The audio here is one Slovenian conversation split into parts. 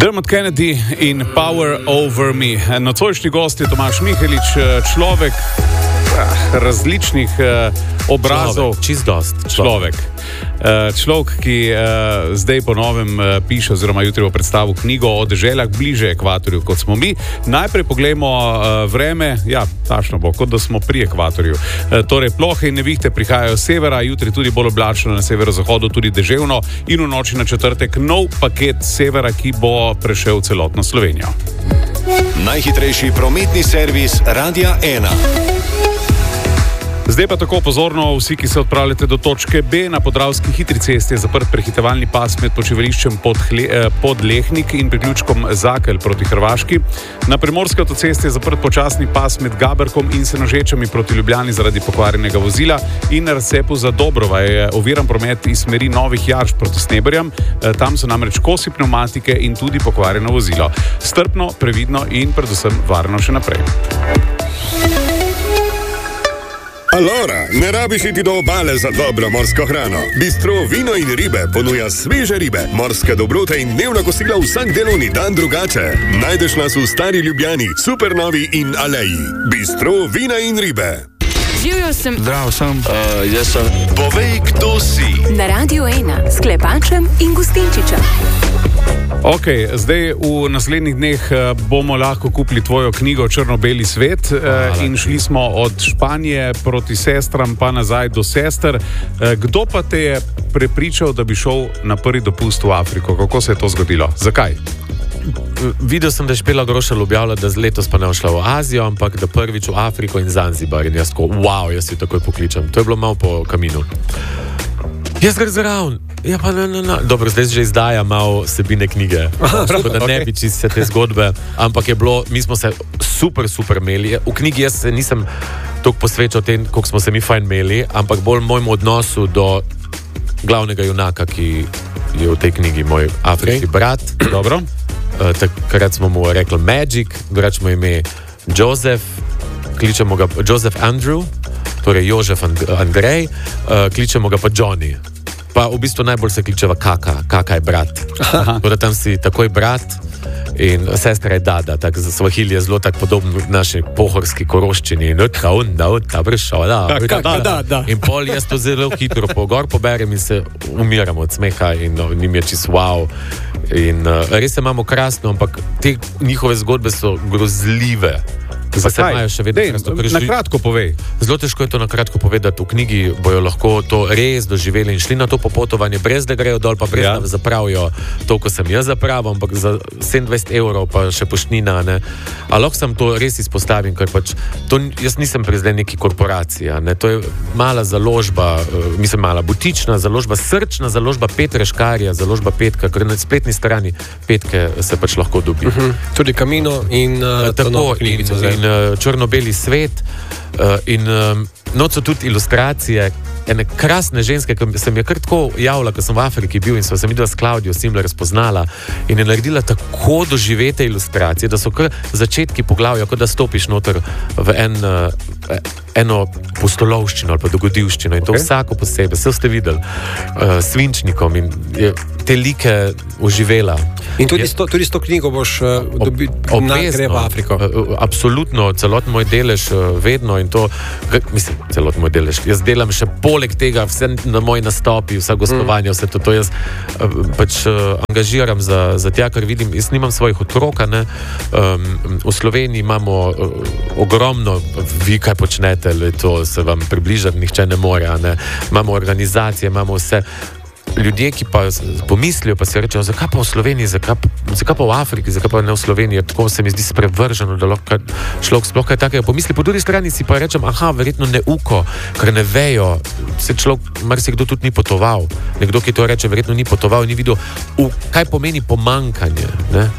Dermot Kennedy in Power Over Me. Nocojšnji gost je Tomaž Mihelič, človek različnih obrazov. Človek, ki zdaj po novem piše oziroma jutri bo predstavil knjigo o deželah bliže ekvatorju, kot smo mi. Najprej poglejmo vreme, tačno bo, kot da smo pri ekvatorju. Torej, plohe in nevihte prihajajo z severa, jutri tudi bolj oblačno na severozahodu, tudi deževno in v noči na četrtek nov paket severa, ki bo prešel celotno Slovenijo. Najhitrejši prometni servis Radia 1. Zdaj pa tako pozorno, vsi, ki se odpravljate do točke B, na Podravski hitri cesti je zaprt prehitevalni pas med počivališčem Podlehnik in priključkom Zakelj proti Hrvaški. Na Primorski avtocesti je zaprt počasni pas med Gaberkom in Senožečami proti Ljubljani zaradi pokvarjenega vozila in na razcepu za Dobrova je oviran promet iz smeri Novih Jarš proti Sneberjam. Tam so namreč kosi pnevmatike in tudi pokvarjeno vozilo. Strpno, previdno in predvsem varno še naprej. Alora, ne rabiš iti do obale za dobro morsko hrano. Bistro Vino in ribe ponuja sveže ribe, morske dobrote in dnevna kosila vsak delovni dan drugače. Najdeš nas v Stari Ljubljani, Supernovi in Aleji. Bistro Vina in ribe. Živjo sem. Zdrav sem. Jaz sem. Povej, kdo si. Na Radiu 1 s Klepačem in Gustinčičem. Ok, zdaj v naslednjih dneh bomo lahko kupili tvojo knjigo Črno-beli svet in šli smo od Španije proti sestram pa nazaj do sester. Kdo pa te je prepričal, da bi šel na prvi dopust v Afriko? Kako se je to zgodilo? Zakaj? Videl sem, da je Špela Grošelj objavila, da letos pa ne šla v Azijo, ampak da prvič v Afriko in Zanzibar. In jaz tako, jaz si takoj pokličem. To je bilo malo po kaminu. Jaz gre zraven. Ja, pa ne. Dobro, zdaj že izdaja malo vsebine knjige. Tako da ne bi čisto te zgodbe. Ampak je bilo, mi smo se super imeli. V knjigi jaz se nisem toliko posvečal tem, koliko smo se mi fajn imeli, ampak bolj mojemu odnosu do glavnega junaka, ki je v tej knjigi moj afriški brat. Dobro. Takrat smo mu rekli Magic, drugače mu ime Joseph, kličemo ga Joseph Andrew, torej Jožef Andrej, kličemo ga pa Johnny. Pa v bistvu najbolj se kličeva Kaka je brat. Torej tam si takoj brat in sestra je Dada, tak Svahili je zelo tak podoben naši pohorski koroščini. In pol jaz to zelo hitro pogor poberem in se umiram od smeha in njim je čist wow. In res se imamo krasno, ampak te njihove zgodbe so grozljive. Zakaj? Na kratko povej. Zelo težko je to na kratko povedati. V knjigi bojo lahko to res doživeli in šli na to popotovanje, brez da grejo dol, pa brez da zapravijo to, ko sem jaz zapravil, ampak za 27 evrov pa še poštnina. A lahko sem to res izpostavim, ker pač to, jaz nisem prezle neki korporacija. To je mala založba, mislim mala butična založba, srčna založba Petre Škarja, založba Petka, ker na spletni strani Petke se pač lahko dobi. Tudi Kamino in Črno-beli svet in noč so tudi ilustracije ene krasne ženske, ki se mi je kar tako javila, ko sem v Afriki bil in so se mi dva s Klaudijo Simler spoznala in je naredila tako doživete ilustracije, da so kar začetki poglavja, kot da stopiš noter v eno pustolovščino ali pa dogodivščino in to vsako posebej, vse ste videli svinčnikom in je te like oživela. In tudi s to knjigo boš gre v Afriko. Absolutno, celoten moj delež vedno in to, mislim, celoten moj delež, jaz delam še poleg tega vse na moji nastopi, vsa gostovanja, vse to jaz pač angažiram za tja, ker vidim, jaz nimam svojih otrok, v Sloveniji imamo ogromno, vi kaj počnete, to se vam približati nihče ne more, imamo organizacije, imamo vse. Ljudje, ki pa pomislijo, pa si rečejo, zakaj pa v Sloveniji, zakaj pa v Afriki, zakaj pa ne v Sloveniji, tako se mi zdi sprevrženo, da lahko človek sploh kaj takega pomisli. Po drugi strani si pa rečem, verjetno neuko, ker ne vejo, se človek, marsikdo tudi ni potoval. Nekdo, ki to reče, verjetno ni potoval, ni videl, kaj pomeni pomankanje.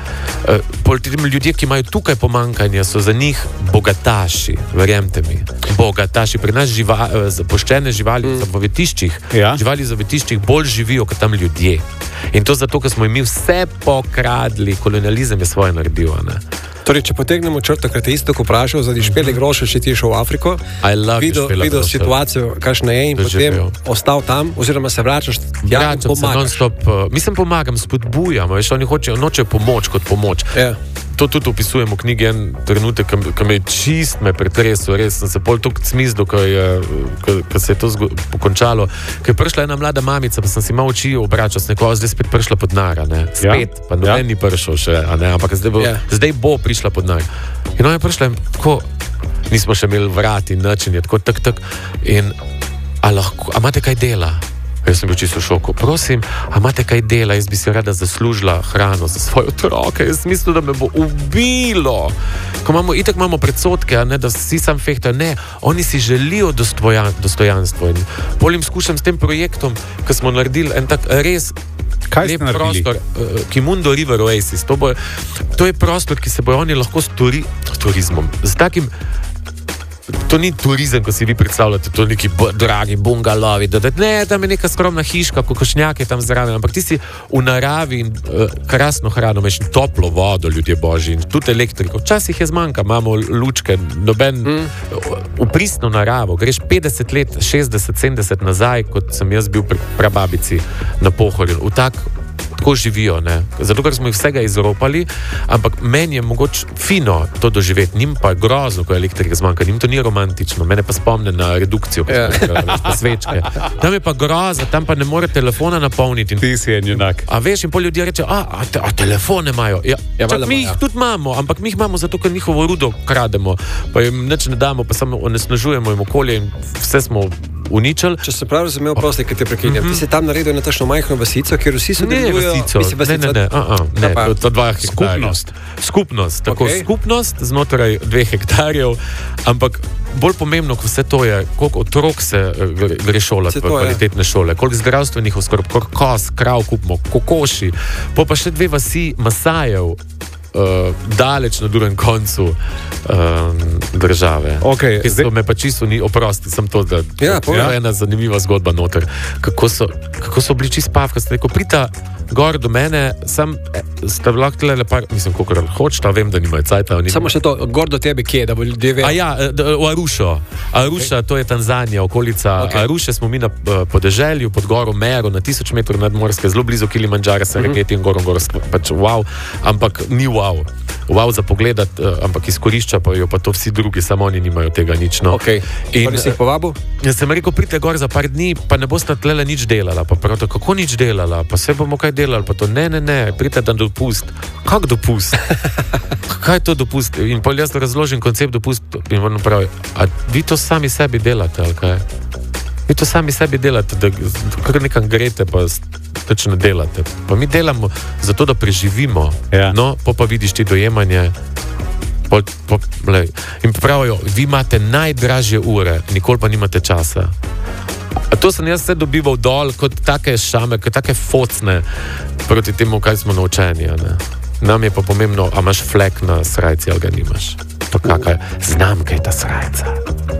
Ljudje, ki imajo tukaj pomankanje, so za njih bogataši, verjemte mi. Bogataši. Pri nas poštene živali v zavetiščih, živali v zavetiščih bolj živijo kot tam ljudje. In to zato, ker smo jim mi vse pokradli, kolonializem je svoje naredil. Torej, če potegnemo črto, ker te isto vprašal, za špele groše, če ti je šel v Afriko, videl situacijo, kakšna je in potem ostal tam, oziroma se vračaš tja in pomagaš. Mislim, pomagam, spodbujam, veš, oni nočejo pomoč kot pomoč. Yeah. To tudi opisujemo v knjigi en trenutek, ki me je čist pretresel, res sem se pol toliko cmizdil, ko se je to pokončalo. Ker je prišla ena mlada mamica, pa sem si malo oči obračal, sem rekel, zdaj spet prišla pod nara, ne? Spet, pa noben ni prišel še, ampak zdaj bo prišla pod nara. In ona je prišla in tako, nismo še imeli vrat in način, tako tak, in a imate kaj dela? Jaz sem bil čisto v šoku. Prosim, a imate kaj dela? Jaz bi si rada zaslužila hrano za svoje otroke. Jaz mislim, da me bo ubilo. Itak imamo predsodke, da vsi sam fehtajo. Ne, oni si želijo dostojanstvo. In polim skušam s tem projektom, ki smo naredili en tak res lep prostor, Kimundo River Oasis. To je prostor, ki se bojo oni lahko s turizmom. Z takim. To ni turizem, ko si vi predstavljate, to neki dragi bungalovi. Ne, tam je neka skromna hiška, kokošnjak je tam zraven, ampak ti si v naravi in krasno hrano, imaš toplo vodo, ljudje božji, in tudi elektriko. Včasih je zmanjka, imamo lučke, v pristno naravo. Greš 50 let, 60, 70 nazaj, kot sem jaz bil pri prababici na Pohorju. Tako živijo, ne? Zato, ker smo jih vsega izropali, ampak meni je mogoče fino to doživeti, njim pa je grozno, ko je elektrika zmanjka, njim to ni romantično, mene pa spomne na redukcijo, pa svečke. Tam je pa groza, tam pa ne more telefona napolniti. Ti si en junak. A veš, in pol ljudje reče, a telefone imajo. Mi jih tudi imamo, ampak mi jih imamo zato, ker njihovo rudo krademo, pa jim nič ne damo, pa samo onesnažujemo jim okolje in vse smo uničili. Če se prav razumel, prosti, ki te prekinjam, ti si tam naredil na tašno majhno vasico, kjer vsi sodelujejo. Ne, to 2 hektarjev. Skupnost, skupnost znotraj 2 hektarjev, ampak bolj pomembno, ko vse to je, koliko otrok se gre šolati v kvalitetne šole, koliko zdravstvenih oskrb, koliko koz, krav kupimo, kokoši, pa še 2 vasi Masajev, daleč na drugem koncu države. Okay, zdaj me pa čisto ni oprosti, sem to, da je ena zanimiva zgodba noter. Kako so bili čist pavka, ste rekel, prita gor do mene, sta lahko tle par, mislim, koliko hočeta, vem, da nimajo cajta. Samo še to, gor do tebe kje, da bo ljudje vedeli? V Arušo. Aruša, to je Tanzanija, okolica. Aruše smo mi na podeželju, pod goro Mero, na 1000 metrov nadmorske, zelo blizu Kilimandžara, Serengeti in gor, pač wow, ampak ni wow. Wow za pogledat, ampak izkorišča pa jo pa to vsi drugi, samo oni nimajo tega nič. No. In si jih povabil? Jaz sem rekel, pridite gor za par dni, pa ne boste tlele nič delala. Pa prav to, kako nič delala? Pa se bomo kaj delali? Pa to ne, pridite dan dopust. Kak dopust? Kaj je to dopust? In pol jaz razložim koncept dopust in on pravi, a vi to sami sebi delate, ali kaj? Vi to sami sebi delate, da kar nekam grete, pa teč ne delate. Pa mi delamo zato, da preživimo. Ja. No, pa vidiš ti dojemanje. In pravijo, vi imate najdražje ure, nikoli pa nimate časa. A to sem jaz vse dobival dol kot take šame, kot take focne proti temu, kaj smo naučeni. Nam je pa pomembno, a imaš flek na srajci ali ga nimaš. Pa kakaj, znam, kaj je ta srajca.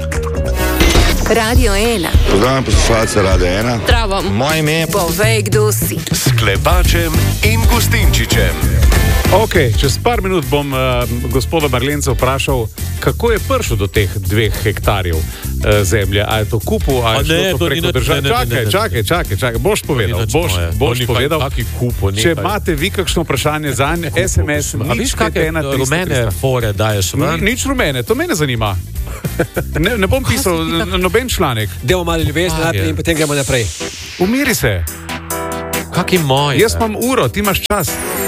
Radio 1. Pozdravljam poslušalce Radio 1. Zdravo. Moje ime je Povej, kdo si. S Klepačem in Gustinčičem. Čez par minut bom gospoda Marlenca vprašal, kako je prišel do teh 2 hektarjev zemlje. A je to kupil, a je to preko države? Čakaj, boš povedal. Boš povedal. Če imate vi kakšno vprašanje zanj, SMS, a viš, kakšne rumene fore daješ ven? Nič rumene, to mene zanima. Ne bom pisal noben članek. Demo malo ljubezni najprej in potem gremo naprej. Umiri se. Kak je moj? Jaz imam uro, ti imaš čas.